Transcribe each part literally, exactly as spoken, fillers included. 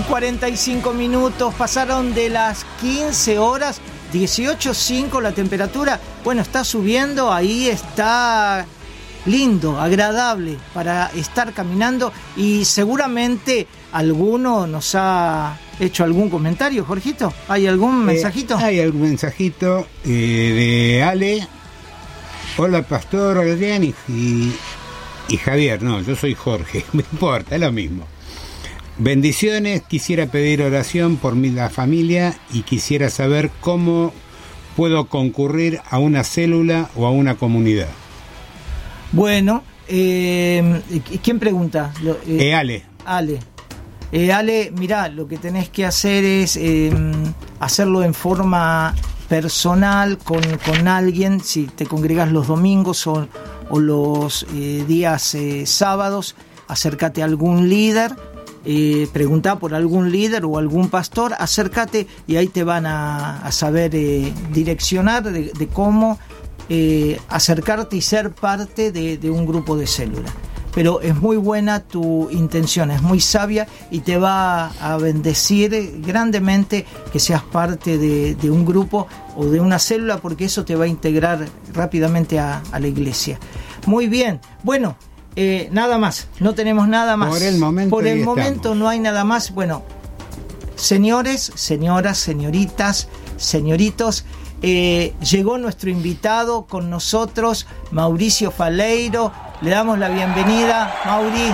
cuarenta y cinco minutos, pasaron de las quince horas, dieciocho punto cinco la temperatura. Bueno, está subiendo, ahí está lindo, agradable para estar caminando y seguramente alguno nos ha hecho algún comentario. Jorgito, ¿hay algún mensajito? Eh, hay algún mensajito eh, de Ale. Hola, Pastor Adrián y, y, y Javier. No, yo soy Jorge, me importa, es lo mismo. Bendiciones, quisiera pedir oración por mi la familia y quisiera saber cómo puedo concurrir a una célula o a una comunidad. Bueno, eh, ¿quién pregunta? Eh, eh, Ale. Ale. Eh, Ale, mirá, lo que tenés que hacer es eh, hacerlo en forma personal con, con alguien, si te congregas los domingos o, o los eh, días eh, sábados, acércate a algún líder. Eh, preguntá por algún líder o algún pastor, acércate y ahí te van a, a saber eh, direccionar de, de cómo eh, acercarte y ser parte de, de un grupo de célula. Pero es muy buena tu intención, es muy sabia y te va a bendecir grandemente que seas parte de, de un grupo o de una célula, porque eso te va a integrar rápidamente a, a la iglesia. Muy bien, bueno. Eh, nada más, no tenemos nada más. Por el momento, Por el momento no hay nada más. Bueno, señores, señoras, señoritas, señoritos, eh, llegó nuestro invitado con nosotros, Mauricio Faleiro. Le damos la bienvenida, Mauri.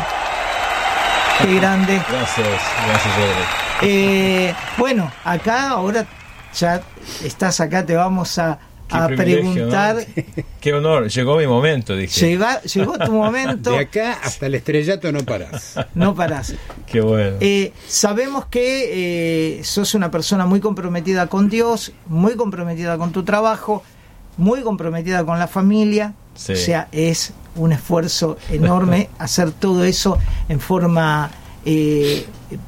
Qué grande. Gracias, gracias, Jorge. Eh, bueno, acá ahora ya estás acá, te vamos a a preguntar, ¿no? Qué honor, llegó mi momento, dije. Llega, llegó tu momento. De acá hasta el estrellato no parás. No parás. Qué bueno. Eh, sabemos que eh, sos una persona muy comprometida con Dios, muy comprometida con tu trabajo, muy comprometida con la familia. Sí. O sea, es un esfuerzo enorme hacer todo eso en forma eh,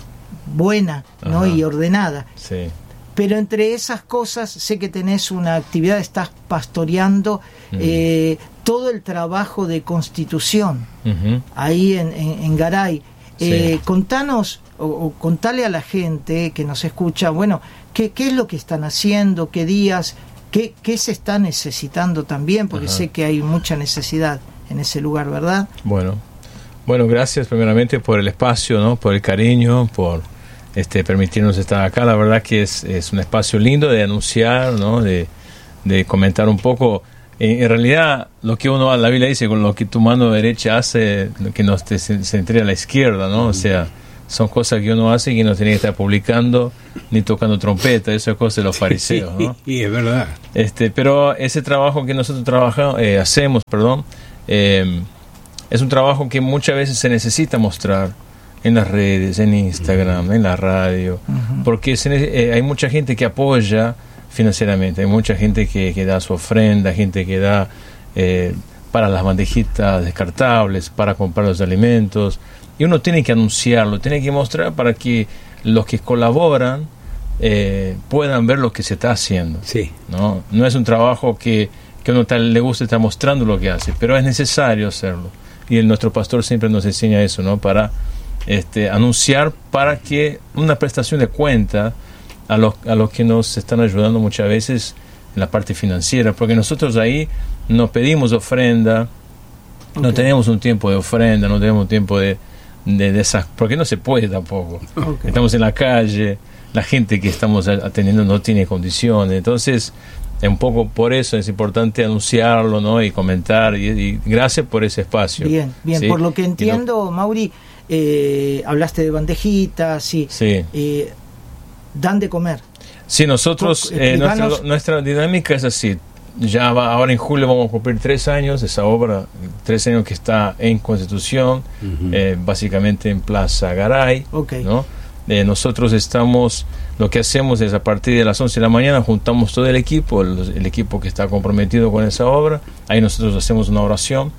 buena, ¿no? Y ordenada. Sí. Pero entre esas cosas sé que tenés una actividad, estás pastoreando mm. eh, todo el trabajo de constitución uh-huh. ahí en, en, en Garay. Sí. Eh, contanos o, o contale a la gente que nos escucha, bueno, qué, qué es lo que están haciendo, qué días, qué, qué se está necesitando también, porque uh-huh. sé que hay mucha necesidad en ese lugar, ¿verdad? Bueno, bueno, gracias primeramente por el espacio, ¿no? Por el cariño, por Este, permitirnos estar acá. La verdad que es, es un espacio lindo de anunciar, ¿no? de, de comentar un poco. En, en realidad, lo que uno, la Biblia dice, con lo que tu mano derecha hace, lo que no te, se, se entrega a la izquierda, ¿no? O sea, son cosas que uno hace y que no tiene que estar publicando ni tocando trompeta, eso es cosa de los fariseos, ¿no? Y es verdad. Este, pero ese trabajo que nosotros trabajamos, eh, hacemos, perdón, eh, es un trabajo que muchas veces se necesita mostrar en las redes, en Instagram, uh-huh. en la radio, uh-huh. porque se, eh, hay mucha gente que apoya financieramente, hay mucha gente que, que da su ofrenda, gente que da eh, para las bandejitas descartables, para comprar los alimentos, y uno tiene que anunciarlo, tiene que mostrar para que los que colaboran eh, puedan ver lo que se está haciendo. Sí. No, no es un trabajo que, que a uno tal, le gusta estar mostrando lo que hace, pero es necesario hacerlo, y el, nuestro pastor siempre nos enseña eso, ¿no? Para Este, anunciar, para que una prestación de cuenta a los, a los que nos están ayudando muchas veces en la parte financiera, porque nosotros ahí no pedimos ofrenda, okay. no tenemos un tiempo de ofrenda, no tenemos un tiempo de, de, de esas, porque no se puede tampoco. Okay. Estamos en la calle, la gente que estamos atendiendo no tiene condiciones, entonces un poco por eso es importante anunciarlo, ¿no? Y comentar, y, y gracias por ese espacio. Bien, bien, ¿sí? Por lo que entiendo, no, Mauri, Eh, hablaste de bandejitas, sí. sí. Eh, dan de comer. Sí, nosotros, eh, nuestra, nuestra dinámica es así. Ya va, ahora en julio vamos a cumplir tres años de esa obra, tres años que está en Constitución, uh-huh. eh, básicamente en Plaza Garay. Okay. ¿No? Eh, nosotros estamos, lo que hacemos es a partir de las once de la mañana juntamos todo el equipo, el, el equipo que está comprometido con esa obra. Ahí nosotros hacemos una oración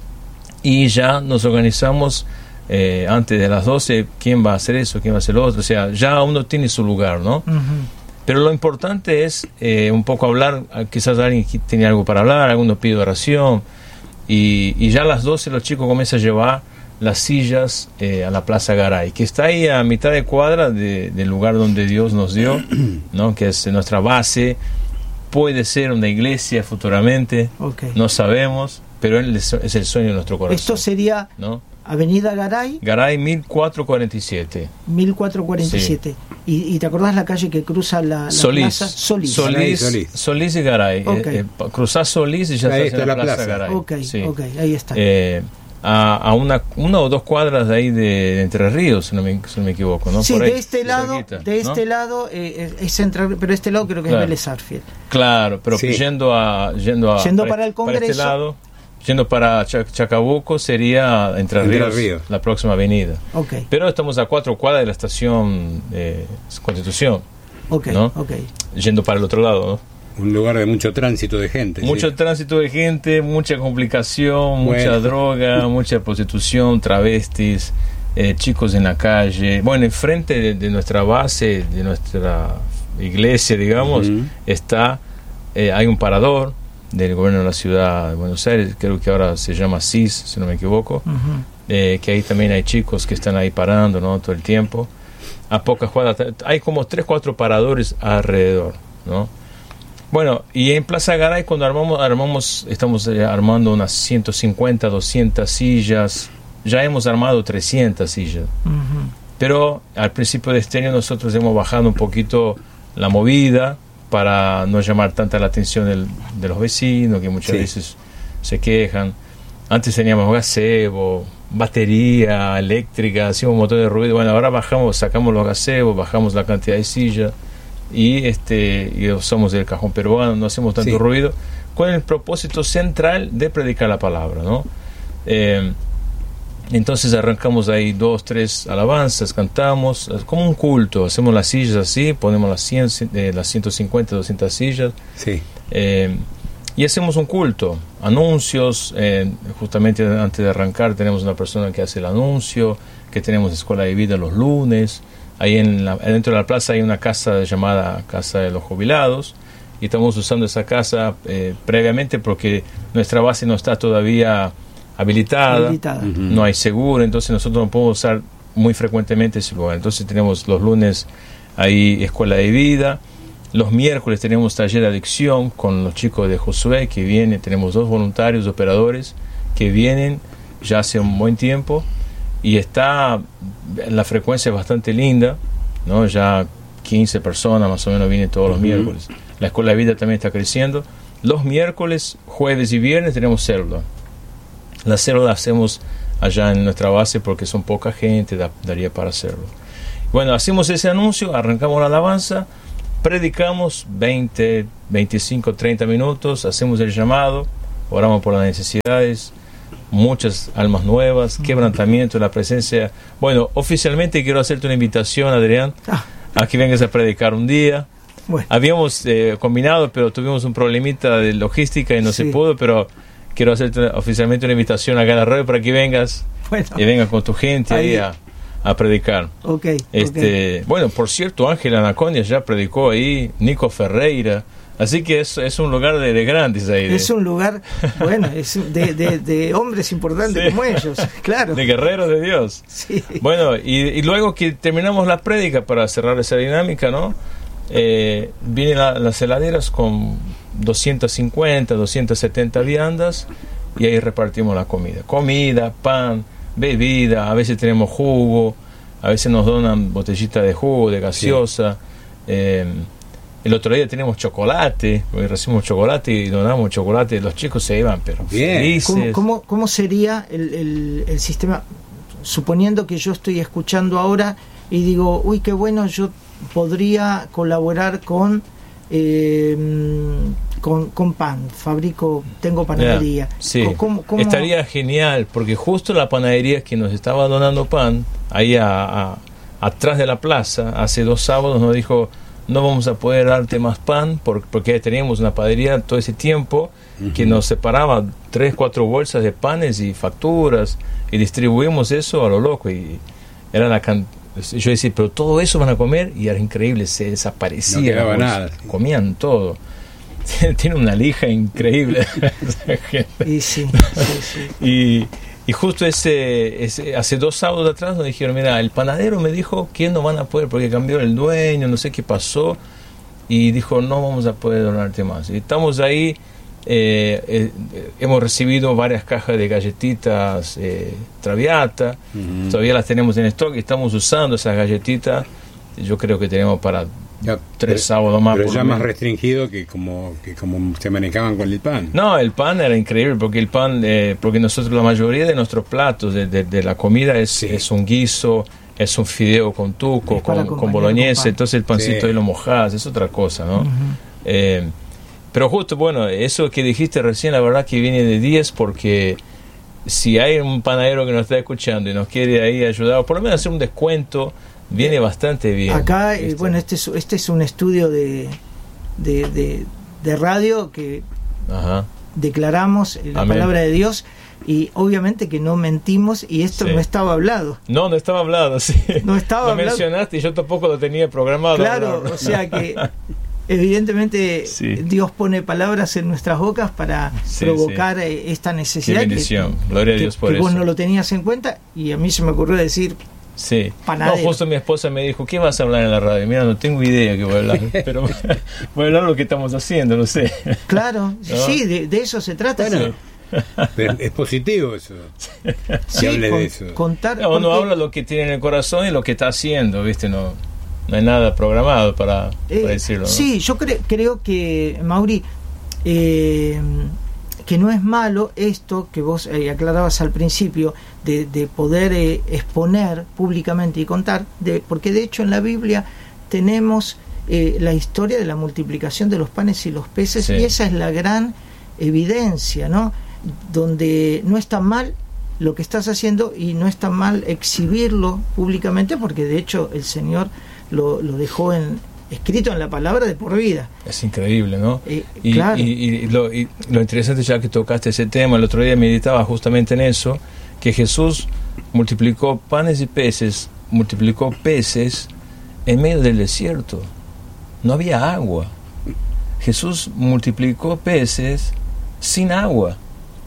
y ya nos organizamos. Eh, antes de las doce, quién va a hacer eso, quién va a hacer lo otro, o sea, ya uno tiene su lugar, ¿no? Uh-huh. Pero lo importante es eh, un poco hablar, quizás alguien tiene algo para hablar, alguno pide oración, y, y ya a las doce los chicos comienzan a llevar las sillas eh, a la Plaza Garay, que está ahí a mitad de cuadra de, del lugar donde Dios nos dio, ¿no? Que es nuestra base. Puede ser una iglesia futuramente, okay. No sabemos, pero él es, es el sueño de nuestro corazón. Esto sería, ¿no? Avenida Garay. Garay mil cuatrocientos cuarenta y siete. mil cuatrocientos cuarenta y siete. Sí. ¿Y, ¿Y te acordás la calle que cruza la, la Solís. plaza? Solís. Solís, Solís. Solís y Garay. Okay. Eh, eh, cruzás Solís y ya ahí estás en la, la plaza, plaza Garay. Ok, sí. Okay, ahí está. Eh, a, a una, una o dos cuadras de ahí de, de Entre Ríos, si no me, si no me equivoco, ¿no? Sí, Por de ahí, este lado, cerquita, de este ¿no? lado eh, es Entre, pero este lado creo que claro. es Vélez Sarsfield. Claro, pero sí. yendo a yendo a yendo para, para el Congreso, para este lado, yendo para Chacabuco sería Entre, Entre Ríos, Ríos, la próxima avenida. Okay. Pero estamos a cuatro cuadras de la estación eh, Constitución. Okay, ¿no? Okay. Yendo para el otro lado, ¿no? Un lugar de mucho tránsito de gente. Mucho sí. tránsito de gente, mucha complicación, bueno. mucha droga, mucha prostitución, travestis, eh, chicos en la calle. Bueno, enfrente de, de nuestra base, de nuestra iglesia, digamos, uh-huh. está, eh, hay un parador del gobierno de la ciudad de Buenos Aires, creo que ahora se llama C I S, si no me equivoco, uh-huh. eh, que ahí también hay chicos que están ahí parando, ¿no? Todo el tiempo. A pocas cuadras, hay como tres, cuatro paradores alrededor, ¿no? Bueno, y en Plaza Garay cuando armamos, armamos estamos eh, armando unas ciento cincuenta, doscientas sillas, ya hemos armado trescientas sillas, uh-huh. pero al principio de este año nosotros hemos bajado un poquito la movida para no llamar tanta la atención del, de los vecinos, que muchas sí. veces se quejan. Antes teníamos gazebo, batería eléctrica, hacíamos un montón de ruido. Bueno, ahora bajamos, sacamos los gazebos, bajamos la cantidad de sillas y este y usamos el cajón peruano, no hacemos tanto sí. ruido, con el propósito central de predicar la palabra, ¿no? Eh, entonces arrancamos ahí dos, tres alabanzas, cantamos, como un culto, hacemos las sillas así, ponemos las, cien, eh, las ciento cincuenta, doscientas sillas, sí. eh, y hacemos un culto, anuncios, eh, justamente antes de arrancar tenemos una persona que hace el anuncio, que tenemos escuela de vida los lunes. Ahí en la, dentro de la plaza hay una casa llamada Casa de los Jubilados y estamos usando esa casa eh, previamente porque nuestra base no está todavía habilitada, habilitada. Uh-huh. No hay seguro, entonces nosotros no podemos usar muy frecuentemente ese lugar. Entonces tenemos los lunes ahí escuela de vida, los miércoles tenemos taller de adicción con los chicos de Josué que vienen, tenemos dos voluntarios operadores que vienen ya hace un buen tiempo. Y está, la frecuencia es bastante linda, ¿no? Ya quince personas más o menos vienen todos los uh-huh. miércoles. La escuela de vida también está creciendo. Los miércoles, jueves y viernes tenemos célula. La célula hacemos allá en nuestra base porque son poca gente, da, daría para hacerlo. Bueno, hacemos ese anuncio, arrancamos la alabanza, predicamos veinte, veinticinco, treinta minutos, hacemos el llamado, oramos por las necesidades, muchas almas nuevas, quebrantamiento, la presencia. Bueno, oficialmente quiero hacerte una invitación, Adrián, ah. a que vengas a predicar un día. Bueno. Habíamos eh, combinado, pero tuvimos un problemita de logística y no sí. se pudo, pero quiero hacerte oficialmente una invitación acá en la radio para que vengas bueno. y vengas con tu gente ahí, ahí a, a predicar. Okay, este, okay. Bueno, por cierto, Ángela Anaconia ya predicó ahí, Nico Ferreira. Así que es, es un lugar de, de grandes ahí. Es de... un lugar, bueno, es de, de, de hombres importantes sí. como ellos, claro. De guerreros de Dios. Sí. Bueno, y, y luego que terminamos la prédica para cerrar esa dinámica, ¿no? Eh, vienen la, las heladeras con doscientas cincuenta, doscientas setenta viandas y ahí repartimos la comida. Comida, pan, bebida, a veces tenemos jugo, a veces nos donan botellitas de jugo, de gaseosa. Sí. Eh, El otro día tenemos chocolate, porque recibimos chocolate y donamos chocolate. Los chicos se iban, pero bien. Felices. ¿Cómo, cómo, cómo sería el, el, el sistema? Suponiendo que yo estoy escuchando ahora y digo, uy, qué bueno, yo podría colaborar con eh, con, con pan, fabrico, tengo panadería. Yeah, sí. ¿Cómo, cómo? Estaría genial, porque justo la panadería que nos estaba donando pan, ahí a, a, atrás de la plaza, hace dos sábados nos dijo, no vamos a poder darte más pan por, porque teníamos una panadería todo ese tiempo uh-huh. que nos separaba tres, cuatro bolsas de panes y facturas y distribuimos eso a lo loco y era la can... yo decía, pero todo eso van a comer y era increíble, se desaparecía, no quedaba nada, comían todo. Tiene una lija increíble y sí, sí, sí. y Y justo ese, ese hace dos sábados atrás nos dijeron, mira, el panadero me dijo que no van a poder porque cambió el dueño, no sé qué pasó, y dijo, no vamos a poder donarte más. Y estamos ahí, eh, eh, hemos recibido varias cajas de galletitas eh, Traviata, uh-huh. todavía las tenemos en stock y estamos usando esas galletitas, yo creo que tenemos para... Ya, tres pero, sábados más. Pero ya más restringido que como que como se manejaban con el pan. No, el pan era increíble porque el pan, eh, porque nosotros la mayoría de nuestros platos de, de, de la comida es, sí. es un guiso, es un fideo con tuco, con, con boloñesa, entonces el pancito sí. ahí lo mojás, es otra cosa, ¿no? Uh-huh. Eh, pero justo, bueno, eso que dijiste recién, la verdad que viene de diez porque si hay un panadero que nos está escuchando y nos quiere ahí ayudar, o por lo menos hacer un descuento, viene bastante bien. Acá, este. Eh, bueno, este es, este es un estudio de, de, de, de radio que Ajá. declaramos la Amén. Palabra de Dios y obviamente que no mentimos y esto sí. no estaba hablado. No, no estaba hablado, sí. No estaba lo hablado. mencionaste y yo tampoco lo tenía programado. Claro, hablar. O sea que evidentemente sí. Dios pone palabras en nuestras bocas para sí, provocar sí. esta necesidad. Qué bendición, que, gloria a Dios que, por que eso. Vos no lo tenías en cuenta y a mí se me ocurrió decir... Sí, panadero. No, justo mi esposa me dijo, ¿qué vas a hablar en la radio? Mira, no tengo idea que voy a hablar, pero voy a hablar lo que estamos haciendo, no sé. Claro, ¿no? Sí, de, de eso se trata. Bueno, sí. Pero es positivo eso, sí, que hable con, de eso. Contar no, uno habla lo que tiene en el corazón y lo que está haciendo, ¿viste? No, no hay nada programado para, eh, para decirlo, ¿no? Sí, yo cre- creo que, Mauri, eh, que no es malo esto que vos eh, aclarabas al principio de, de poder eh, exponer públicamente y contar, de, porque de hecho en la Biblia tenemos eh, la historia de la multiplicación de los panes y los peces sí. y esa es la gran evidencia, ¿no? Donde no está mal lo que estás haciendo y no está mal exhibirlo públicamente porque de hecho el Señor lo, lo dejó en escrito en la palabra de por vida. Es increíble, ¿no? Eh, y, claro. y, y, lo, y lo interesante, ya que tocaste ese tema, el otro día meditaba justamente en eso, que Jesús multiplicó panes y peces, multiplicó peces en medio del desierto. No había agua. Jesús multiplicó peces sin agua.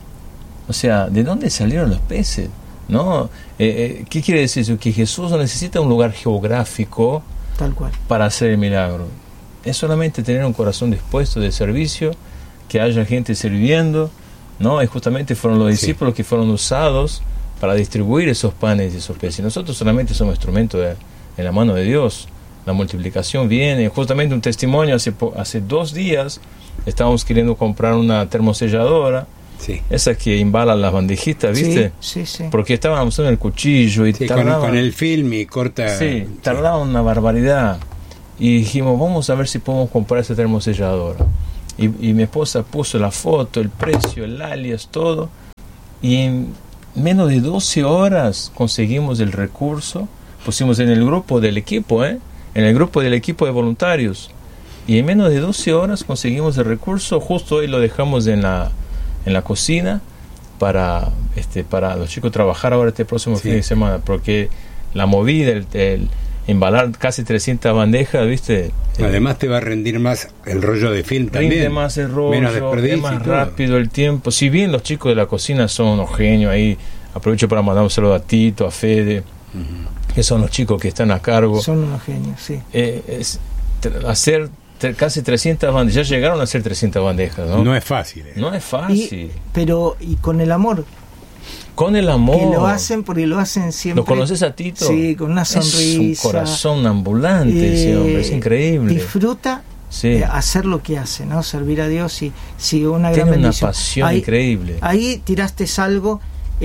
O sea, ¿de dónde salieron los peces? ¿No? Eh, eh, ¿Qué quiere decir eso? Que Jesús no necesita un lugar geográfico tal cual para hacer el milagro. Es solamente tener un corazón dispuesto de servicio, que haya gente sirviendo, ¿no? Y justamente fueron los discípulos sí. que fueron usados para distribuir esos panes y esos peces. Y nosotros solamente somos instrumentos de, en la mano de Dios. La multiplicación viene. Justamente un testimonio, hace, hace dos días estábamos queriendo comprar una termoselladora, sí. esa que embala las bandejitas, ¿viste? Sí, sí, sí. Porque estaban usando el cuchillo y sí, tardaba, con, con el film y corta. Sí, tardaba sí. una barbaridad. Y dijimos, vamos a ver si podemos comprar esa termoselladora. Y, y mi esposa puso la foto, el precio, el alias, todo. Y en menos de doce horas conseguimos el recurso. Pusimos en el grupo del equipo, ¿eh? En el grupo del equipo de voluntarios. Y en menos de doce horas conseguimos el recurso. Justo hoy lo dejamos en la en la cocina para este para los chicos trabajar ahora este próximo sí. fin de semana, porque la movida, el, el embalar casi trescientas bandejas, ¿viste? Además te va a rendir más el rollo de film también. Rinde más el rollo, menos desperdicio, es más rápido el tiempo. Si bien los chicos de la cocina son unos genios, ahí aprovecho para mandar un saludo a Tito, a Fede, uh-huh. que son los chicos que están a cargo. Son unos genios, sí. Eh, es, hacer casi trescientas bandejas, ya llegaron a hacer trescientas bandejas, ¿no? No es fácil. ¿eh? No es fácil. Y, pero, y con el amor. Con el amor. Que lo hacen porque lo hacen siempre. ¿Lo conoces a Tito? Sí, con una sonrisa. Es un corazón ambulante, eh, ese hombre, es increíble. Disfruta sí. de hacer lo que hace, ¿no? Servir a Dios y sí, una Tiene gran bendición. Una pasión ahí, increíble. Ahí tiraste algo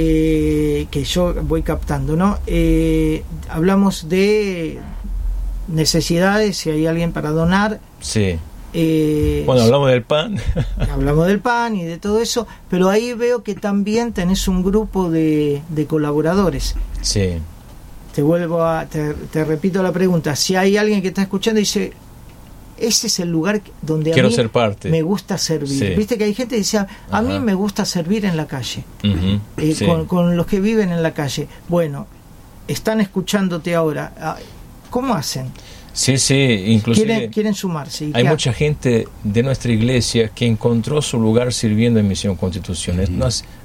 eh, que yo voy captando, ¿no? Eh, hablamos de necesidades, si hay alguien para donar. Sí. Eh, bueno, hablamos del pan. hablamos del pan y de todo eso, pero ahí veo que también tenés un grupo de, de colaboradores. Sí. Te vuelvo a, te, te repito la pregunta, si hay alguien que está escuchando y dice, ese es el lugar donde Quiero a mí ser parte. me gusta servir. Sí. Viste que hay gente que dice, a Ajá. mí me gusta servir en la calle, uh-huh. eh, sí. con, con los que viven en la calle. Bueno, están escuchándote ahora, ¿cómo hacen? Sí, sí, inclusive quieren, quieren sumarse. Hay mucha gente de nuestra iglesia que encontró su lugar sirviendo en Misión Constitución. Uh-huh. No,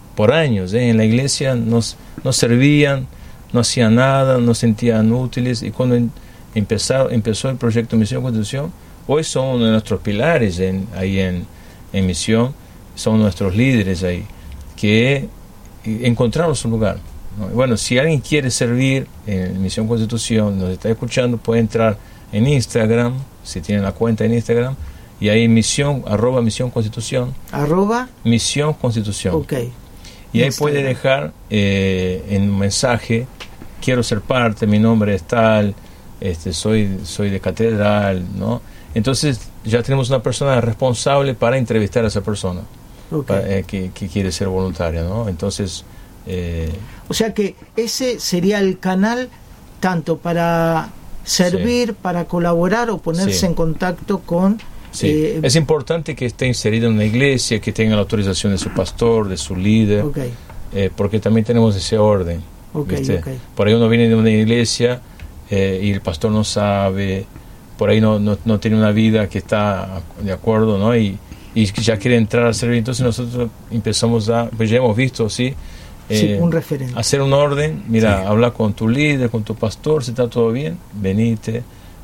por años, ¿eh? En la iglesia nos, no servían, no hacían nada, no sentían útiles, y cuando en, empezó, empezó el proyecto Misión Constitución, hoy son uno de nuestros pilares en, ahí en, en Misión, son nuestros líderes ahí, que encontraron su lugar, ¿no? Bueno, si alguien quiere servir en Misión Constitución, nos está escuchando, puede entrar en Instagram, si tienen la cuenta en Instagram, y ahí misión, arroba Misión Constitución. Arroba Misión Constitución. Ok. Y ahí Instagram. puede dejar eh, en un mensaje, quiero ser parte, mi nombre es tal, este, soy, soy de catedral, ¿no? Entonces ya tenemos una persona responsable para entrevistar a esa persona, Okay. para, eh, que, que quiere ser voluntaria, ¿no? Entonces... Eh, o sea que ese sería el canal tanto para servir, sí. para colaborar o ponerse sí. en contacto con... Sí. Eh, es importante que esté inserido en una iglesia, que tenga la autorización de su pastor, de su líder, okay. eh, porque también tenemos ese orden. Okay, okay. Por ahí uno viene de una iglesia eh, y el pastor no sabe, por ahí no, no, no tiene una vida que está de acuerdo, ¿no? Y, y ya quiere entrar a servir. Entonces nosotros empezamos a, pues ya hemos visto, ¿sí? Eh, sí, un referente. Hacer un orden, mira, sí. habla con tu líder, con tu pastor, si está todo bien, venite.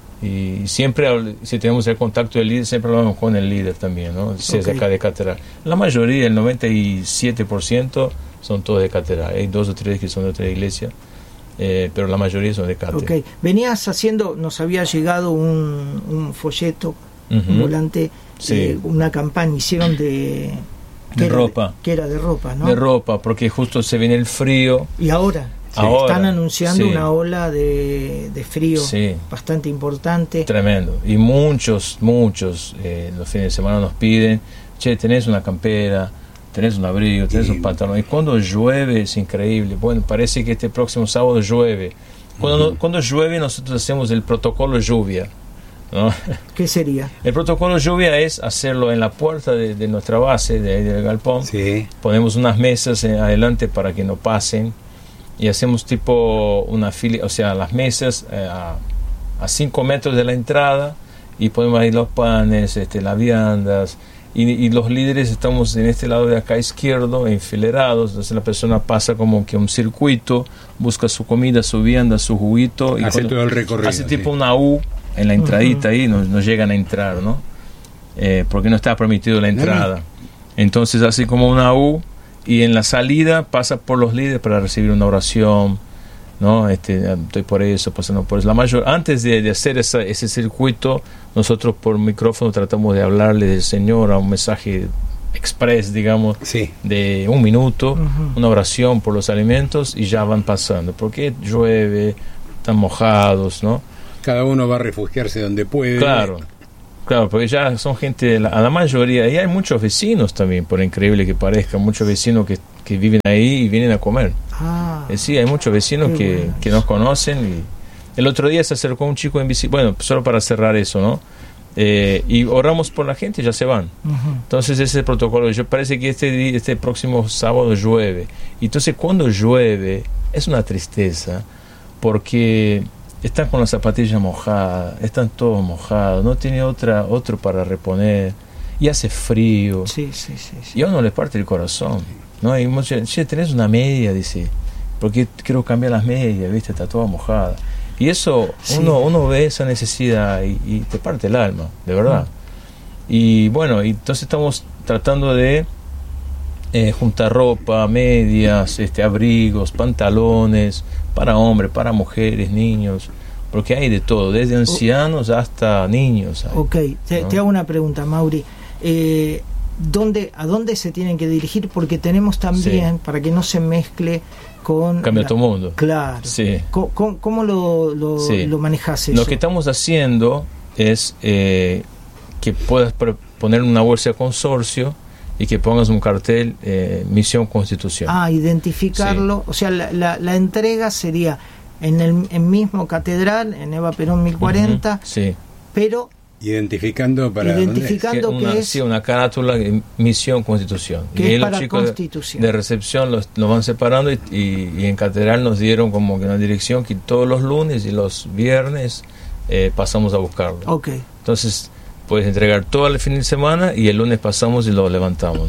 Y siempre, si tenemos el contacto del líder, siempre hablamos con el líder también, ¿no? Si okay. es de acá de catedral. La mayoría, el noventa y siete por ciento son todos de catedral. Hay dos o tres que son de otra iglesia, eh, pero la mayoría son de catedral. Okay. Venías haciendo, nos había llegado un, un folleto, uh-huh. un volante, sí. eh, una campaña, hicieron de... De ropa. De, que era de ropa, ¿no? De ropa, porque justo se viene el frío. Y ahora... Sí, Ahora, están anunciando sí. una ola de, de frío sí. bastante importante. Tremendo. Y muchos, muchos eh, los fines de semana nos piden, che, tenés una campera, tenés un abrigo, tenés y... un pantalón. Y cuando llueve es increíble. Bueno, parece que este próximo sábado llueve. Cuando, uh-huh. cuando llueve nosotros hacemos el protocolo lluvia, ¿no? ¿Qué sería? El protocolo lluvia es hacerlo en la puerta de, de nuestra base, de, del galpón. Sí. Ponemos unas mesas en, adelante para que no pasen. Y hacemos tipo una fila, o sea, las mesas eh, a, a cinco metros de la entrada, y ponemos ahí los panes, este, las viandas, y, y los líderes estamos en este lado de acá izquierdo, enfilerados. Entonces la persona pasa como que un circuito, busca su comida, su vianda, su juguito, y hace todo el recorrido. Hace tipo sí. una U en la entradita, uh-huh. ahí no, no llegan a entrar, ¿no? Eh, porque no está permitido la entrada. No. Entonces hace como una U. Y en la salida pasa por los líderes para recibir una oración, ¿no? Este, estoy por eso, pasando por eso. La mayor, antes de, de hacer esa, ese circuito, nosotros por micrófono tratamos de hablarle del Señor a un mensaje express, digamos, sí. de un minuto, uh-huh. una oración por los alimentos, y ya van pasando. Porque llueve, están mojados, ¿no? Cada uno va a refugiarse donde puede. Claro. Claro, porque ya son gente, la, a la mayoría, y hay muchos vecinos también, por increíble que parezca, muchos vecinos que, que viven ahí y vienen a comer. Ah, eh, sí, hay muchos vecinos que, bueno. que nos conocen. Y el otro día se acercó un chico en bicicleta, bueno, solo para cerrar eso, ¿no? Eh, y oramos por la gente y ya se van. Uh-huh. Entonces ese es el protocolo. Yo parece que este, este próximo sábado llueve. Y entonces cuando llueve es una tristeza, porque... están con las zapatillas mojadas, están todos mojados, no tiene otra otro para reponer, y hace frío. Sí, sí, sí, sí. Y a uno le parte el corazón, ¿no? Y muchos, che, tenés una media, dice, porque quiero cambiar las medias, ¿viste? Está toda mojada. Y eso, sí. uno uno ve esa necesidad y, y te parte el alma, de verdad. Mm. Y bueno, y entonces estamos tratando de eh, juntar ropa, medias, este, abrigos, pantalones, para hombres, para mujeres, niños, porque hay de todo, desde ancianos hasta niños. Hay, ok, te, ¿no? te hago una pregunta, Mauri. Eh, ¿dónde, ¿A dónde se tienen que dirigir? Porque tenemos también, sí. para que no se mezcle con... Cambia la, tu mundo. Claro. Sí. ¿Cómo, cómo, cómo lo, lo, sí. lo manejas eso? Lo que estamos haciendo es eh, que puedas poner una bolsa de consorcio y que pongas un cartel, eh, Misión Constitución. Ah, identificarlo. Sí. O sea, la, la, la entrega sería en el en mismo catedral, en Eva Perón mil cuarenta, uh-huh. sí. pero... Identificando para identificando dónde es. Que una, que es... Sí, una carátula, Misión Constitución. Que y es los para chicos Constitución. De, de recepción los, los van separando y, y, y en catedral nos dieron como que una dirección que todos los lunes y los viernes eh, pasamos a buscarlo. Ok. Entonces... puedes entregar todo el fin de semana y el lunes pasamos y lo levantamos.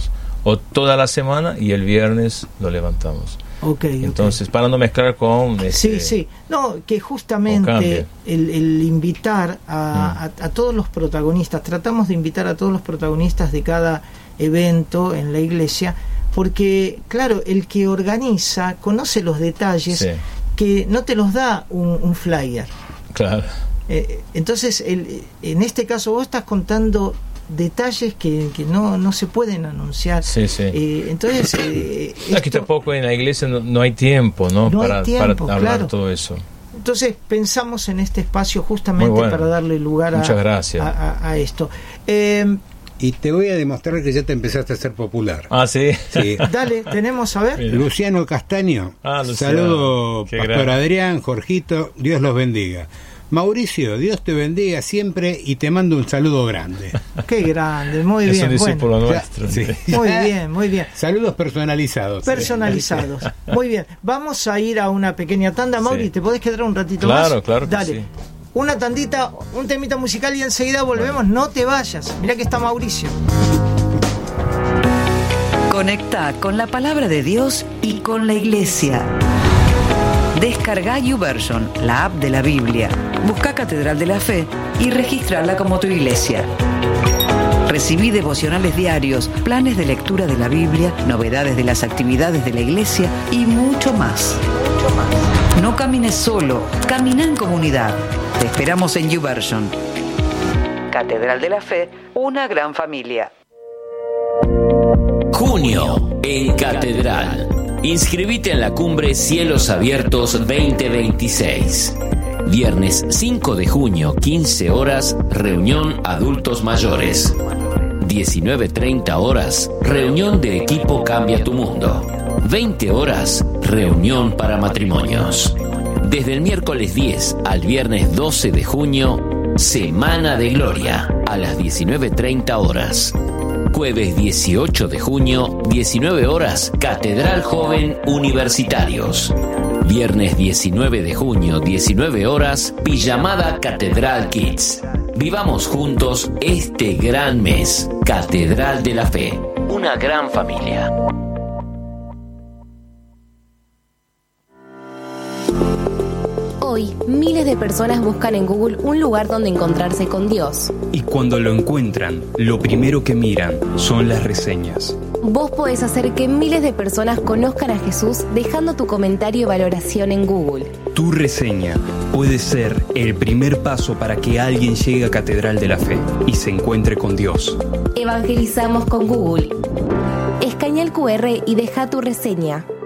o toda la semana y el viernes lo levantamos. Okay, Entonces, okay. para no mezclar con... Sí, Este, sí. No, que justamente el, el invitar a, mm. a, a todos los protagonistas, tratamos de invitar a todos los protagonistas de cada evento en la iglesia, porque, claro, el que organiza conoce los detalles sí. que no te los da un, un flyer. Claro. Eh, entonces, el, en este caso vos estás contando detalles que, que no, no se pueden anunciar. Sí, sí. Eh, entonces, eh, aquí tampoco en la iglesia no, no hay tiempo, ¿no? no para, hay tiempo, para hablar claro. todo eso. Entonces pensamos en este espacio justamente bueno. para darle lugar a, Muchas gracias. a, a, a esto. Eh, y te voy a demostrar que ya te empezaste a hacer popular. Ah, sí. sí. Dale, tenemos a ver. Luciano Castaño. Ah, Luciano. Saludo, Qué Pastor gran. Adrián, Jorgito, Dios los bendiga. Mauricio, Dios te bendiga siempre y te mando un saludo grande. Qué grande, muy es bien. un discípulo bueno. nuestro. Sí. Muy bien, muy bien. Saludos personalizados. Personalizados. Muy bien. Vamos a ir a una pequeña tanda. Mauri, sí. ¿te podés quedar un ratito claro, más? Claro, claro. Dale. Sí. Una tandita, un temita musical y enseguida volvemos. Bueno. No te vayas. Mirá que está Mauricio. Conecta con la palabra de Dios y con la iglesia. Descarga YouVersion, la app de la Biblia. Busca Catedral de la Fe y registrarla como tu iglesia. Recibí devocionales diarios, planes de lectura de la Biblia, novedades de las actividades de la iglesia y mucho más. Mucho más. No camines solo, camina en comunidad. Te esperamos en YouVersion. Catedral de la Fe, una gran familia. Junio en Catedral. Inscribite en la cumbre Cielos Abiertos veinte veintiséis. Viernes cinco de junio, quince horas, reunión adultos mayores. diecinueve treinta horas, reunión de equipo Cambia tu Mundo. veinte horas, reunión para matrimonios. Desde el miércoles diez al viernes doce de junio, Semana de Gloria, a las diecinueve treinta horas. Jueves dieciocho de junio, diecinueve horas, Catedral Joven Universitarios. Viernes diecinueve de junio, diecinueve horas, Pijamada Catedral Kids. Vivamos juntos este gran mes. Catedral de la Fe, una gran familia. Hoy, miles de personas buscan en Google un lugar donde encontrarse con Dios. Y cuando lo encuentran, lo primero que miran son las reseñas. Vos podés hacer que miles de personas conozcan a Jesús dejando tu comentario y valoración en Google. Tu reseña puede ser el primer paso para que alguien llegue a Catedral de la Fe y se encuentre con Dios. Evangelizamos con Google. Escanea el cu erre y deja tu reseña.